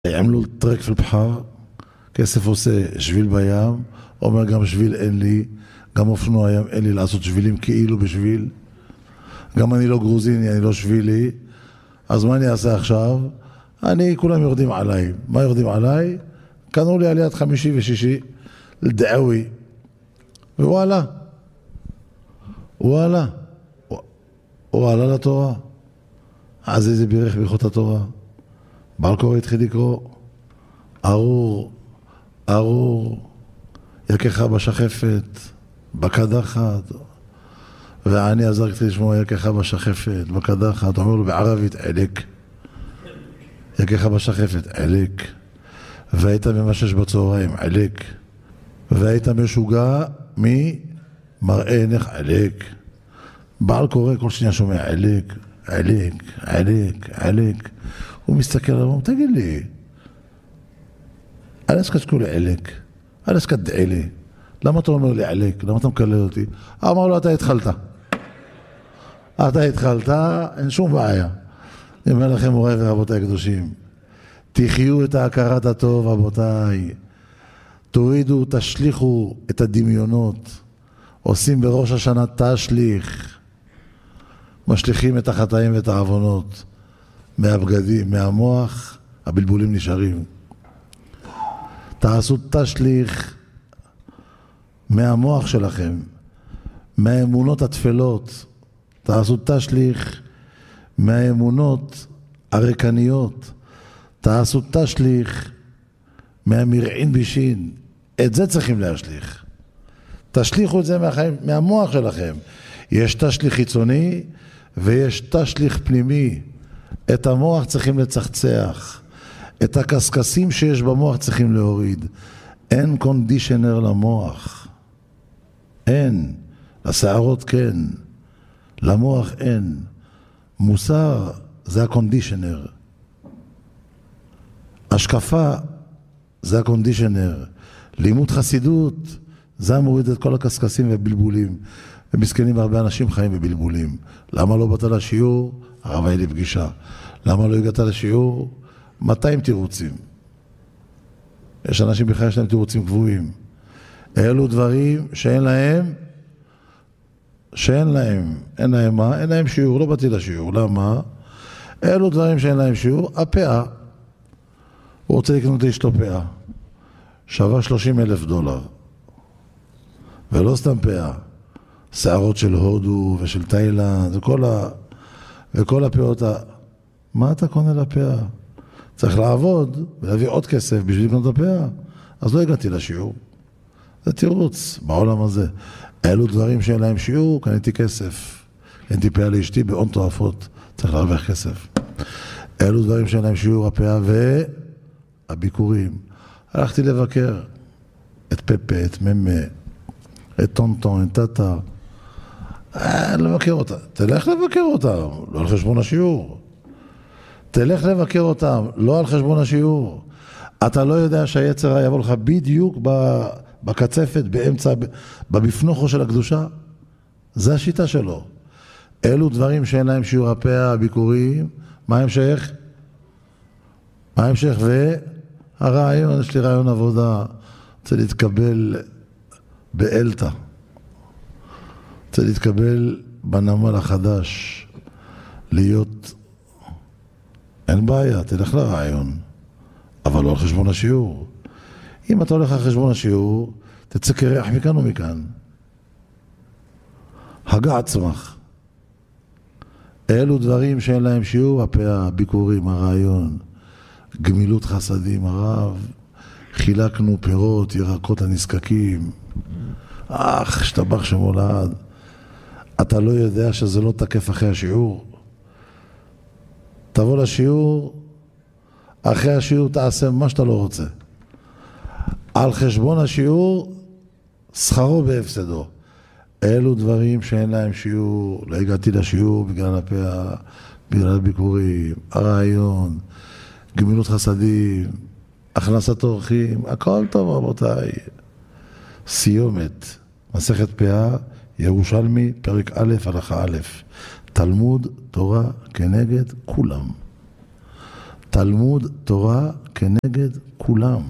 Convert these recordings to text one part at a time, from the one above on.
עמלו טרק في البحר, כסף עושה שביל בים, אומר גם שביל אין לי, גם אופנוע ים אין לי לעשות שבילים כאילו בשביל, גם אני לא גרוזיני, אני לא שבילי, אז מה אני אעשה עכשיו? כולם יורדים עליי. מה יורדים עליי? קנו לי עליית 5 ו6 לדעוי, ווואלה, הוא עלה לתורה. אז איזה בירך ברכות התורה. בעל קורא התחיל לקרוא, ארור, יקך בשחפת, בקדחת, ואני עזרתי לשמוע יקך בשחפת, בקדחת, אומר לו בערבית, עליק, יקך בשחפת, עליק, והיית ממשש בצהריים, עליק, והיית משוגע ממראה עינך, עליק. בעל קורא כל שנייה שומע, עליק, הוא מסתכל עליו, תגיד לי, אנס קצקו לי עליק, אנס קדעי לי, למה אתה אומר לי עליק? למה אתה מקלל אותי? אמר לו, אתה התחלת, אין שום בעיה. אני אומר לכם, מוריי ורבותיי הקדושים, תחיו את ההכרת הטוב, רבותיי, תורידו, תשליכו את הדמיונות, עושים בראש השנה תשליך, משליכים את החטאים ואת העוונות, מהבגדים, מהמוח, הבלבולים נשארים. תעשו תשליך מהמוח שלכם, מהאמונות התפלות, תעשו תשליך מהאמונות הרקניות, תעשו תשליך מהמרעין בישין. את זה צריכים להשליך. תשליכו את זה מהמוח שלכם. יש תשליך חיצוני ויש תשליך פנימי. את המוח צריכים לצחצח, את הקסקסים שיש במוח צריכים להוריד. אין קונדישנר למוח, אין. לשערות כן, למוח אין. מוסר זה הקונדישנר, השקפה זה הקונדישנר, לימוד חסידות זה מוריד את כל הקסקסים והבלבולים. ומסכנים הרבה אנשים חיים בבלבולים. למה לא באת לשיעור? הרב היה לי פגישה. למה לא הגעת לשיעור? 200 תירוצים. יש אנשים בכלל יש להם תירוצים קבועים. אלו דברים שאין להם מה? אין להם שיעור, לא באתי לשיעור. למה? אלו דברים שאין להם שיעור. הפאה, הוא רוצה לקנות לאשתו פאה, שווה $30,000, ולא סתם פאה, שערות של הודו ושל תאילנד וכל הפאות. מה אתה קונה לפאה? צריך לעבוד ולהביא עוד כסף בשביל לקנות לפאה. אז לא הגעתי לשיעור. זה תירוץ בעולם הזה. אלו דברים שאין להם שיעור, קניתי כסף, קניתי פאה לאשתי בהון תועפות, צריך להרוויח כסף. אלו דברים שאין להם שיעור, הפאה והביקורים. הלכתי לבקר את פפה, את ממה, את טונטון, את טאטה. לבקר אותם. תלך לבקר אותם, לא על חשבון השיעור. תלך לבקר אותם, לא על חשבון השיעור. אתה לא יודע שהיצר יבוא לך בדיוק בקצפת, באמצע, בבפנוכו של הקדושה. זה השיטה שלו. אלו דברים שאין להם שיעור, הפאה, הביקורים. מה המשך? והרעיון, יש לי רעיון עבודה, רוצה להתקבל באלטה. רוצה להתקבל בנמל החדש, להיות, אין בעיה, תלך לרעיון, אבל לא על חשבון השיעור. אם אתה הולך על חשבון השיעור, תצא קרח מכאן ומכאן. הגע עצמך. אלו דברים שאין להם שיעור, הפאה, הביקורים, הרעיון, גמילות חסדים, הרב, חילקנו פירות, ירקות לנזקקים. שתבח שמולד. אתה לא יודע שזה לא תקף אחרי השיעור. תבוא לשיעור, אחרי השיעור תעשה מה שאתה לא רוצה. על חשבון השיעור, שכרו בהפסדו. אלו דברים שאין להם שיעור. לא הגעתי לשיעור בגלל הפאה, בגלל הביקורים, הרעיון, גמילות חסדים, הכנסת אורחים, הכל טוב רבותיי. סיומת, מסכת פאה, ירושלמי, פרק א', הלכה א', תלמוד תורה כנגד כולם. תלמוד תורה כנגד כולם.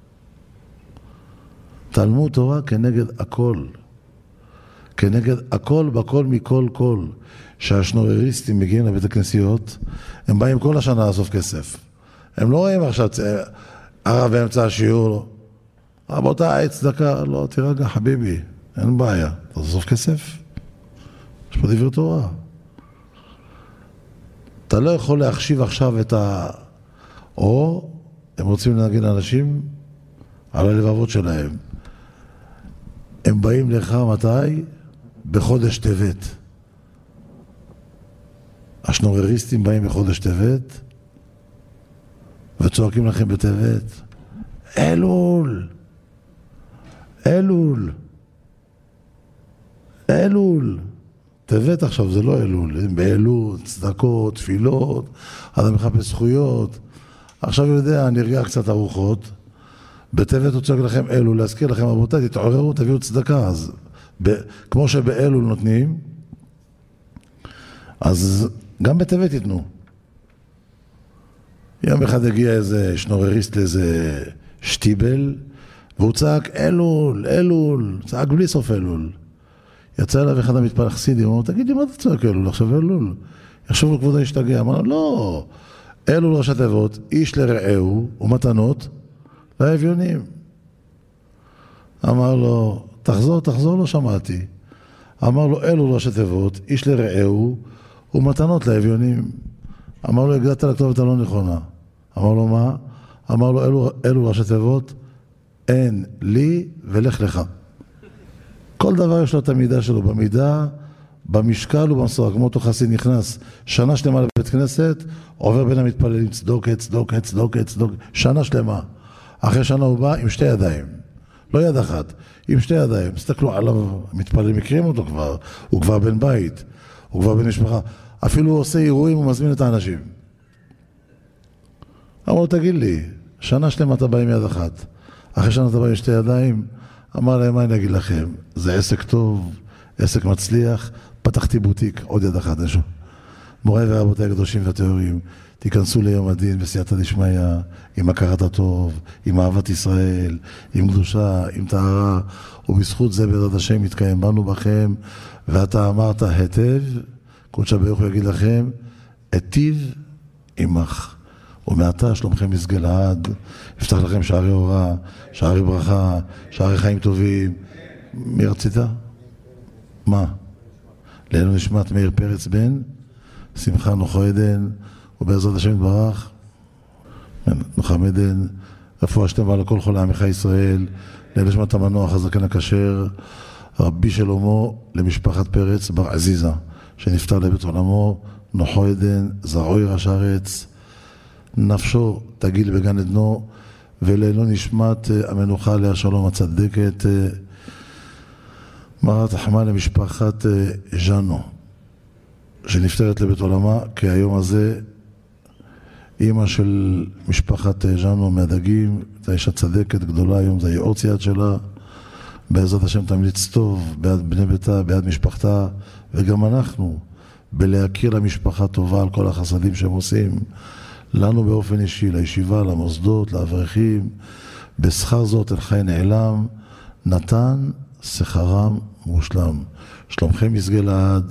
תלמוד תורה כנגד הכל. כנגד הכל בכל מכל כל. שהשנורריסטים מגיעים לבית הכנסיות, הם באים כל השנה לאסוף כסף. הם לא רואים עכשיו ערב באמצע השיעור, רבותיי, צדקה, לא, תירגע חביבי, אין בעיה. אתה תאסוף כסף? יש פה דבר תורה. אתה לא יכול להחשיב עכשיו את או הם רוצים לנגן אנשים על הלבבות שלהם. הם באים לך מתי? בחודש טבת. השנורריסטים באים בחודש טבת וצועקים לכם בטבת אלול, אלול, אלול. טבת עכשיו זה לא אלול, הם באלול, צדקות, תפילות, אדם מחפש זכויות. עכשיו יודע, נרגע קצת ארוחות, בטבת הוא צועק לכם אלול, להזכיר לכם רבותיי, תתעוררו, תביאו צדקה. אז כמו שבאלול נותנים, אז גם בטבת ייתנו. יום אחד הגיע איזה שנורריסט לאיזה שטיבל, והוא צעק אלול, אלול, צעק בלי סוף אלול. יצא אליו אחד המתפלל חסידים, הוא אומר, תגיד לי, מה אתה צועק אלול? עכשיו אלול. יחשוב לו כבודו ישתגע. אמר לו, לא, אלול ראשי תיבות, איש לרעהו ומתנות לאביונים. אמר לו, תחזור, לא שמעתי. אמר לו, אלול ראשי תיבות, איש לרעהו ומתנות לאביונים. אמר לו, הגעת לכתובת הלא נכונה. אמר לו, מה? אמר לו, אלול ראשי תיבות, אין לי ולך לך. כל דבר יש לו את המידה שלו, במידה, במשקל ובמסורה. כמו אותו חסיד נכנס שנה שלמה לבית כנסת, עובר בין המתפללים צדוקת, שנה שלמה. אחרי שנה הוא בא עם שתי ידיים, לא יד אחת, עם שתי ידיים. תסתכלו עליו, המתפללים מכירים אותו כבר, הוא כבר בן בית, הוא כבר בן משפחה. אפילו הוא עושה אירועים, הוא מזמין את האנשים. אמר לו, תגיד לי, שנה שלמה אתה בא עם יד אחת, אחרי שנה אתה בא עם שתי ידיים. אמר להם, מה אני אגיד לכם? זה עסק טוב, עסק מצליח, פתחתי בוטיק, עוד יד אחת, נשו. מוריי ורבותיי הקדושים והטהורים, תיכנסו ליום הדין בסייעתא דשמיא, עם הכרת הטוב, עם אהבת ישראל, עם קדושה, עם טהרה, ובזכות זה בעזרת השם יתקיים בנו בכם, ואתה אמרת היטב, קודש ברוך הוא יגיד לכם, היטיב עמך. ומעתה שלומכם ישגה לעד, יפתח לכם שערי אורה, שערי ברכה, שערי חיים טובים. מי רצית? מה? לעילוי נשמת מאיר פרץ בן שמחה נוחו עדן, ובעזרת השם יתברך נוחם עדן, רפואה שלמה לכל חולי עמך ישראל, לעילוי נשמת המנוח הזקן הכשר רבי שלמה, למשפחת פרץ בר עזיזה שנפטר לבית עולמו, נוחו עדן, זרעו ירש הארץ, נפשו תגיל בגן עדנו, ולעילוי נשמת המנוחה עליה שלום הצדקת מרת רחמה למשפחת ז'אנו שנפטרת לבית עולמה. כי היום הזה אימא של משפחת ז'אנו מהדגים, זו אישה צדקת גדולה, היום זה יאורציית שלה, בעזרת השם תמליץ טוב ביד בני ביתה, ביד משפחתה, וגם אנחנו בלהכיר למשפחה טובה על כל החסדים שהם עושים לנו באופן אישי, לישיבה, למוסדות, לאברכים. בשכר זאת אל חי נעלם, נתן שכרם מושלם. שלומכם ישגה לעד.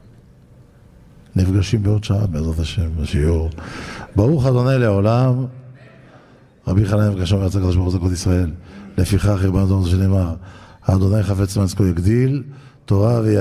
נפגשים בעוד שעה בעזרת השם בשיעור. ברוך אדוני לעולם. רבי חנן נפגשו מהצג הקדוש ברוך הוא זכות ישראל. לפיכך ריבונו של עולם שנאמר, אדוני חפץ למען צדקו יגדיל תורה